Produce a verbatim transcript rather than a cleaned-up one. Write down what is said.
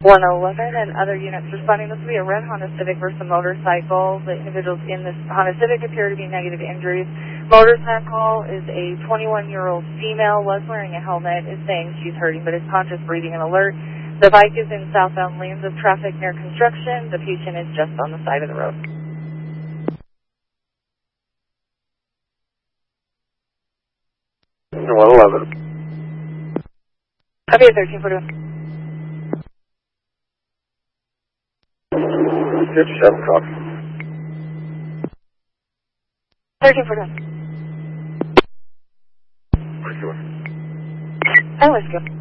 one eleven and other units responding. This will be a red Honda Civic versus a motorcycle. The individuals in this Honda Civic appear to be negative injuries. Motorcycle is a twenty-one-year-old female, was wearing a helmet, is saying she's hurting, but is conscious, breathing, and alert. The bike is in southbound lanes of traffic near construction. The patient is just on the side of the road. one eleven. Okay, thirteen forty-one. fifty-seven, copy. thirteen forty-one. Where's yours? And let's go.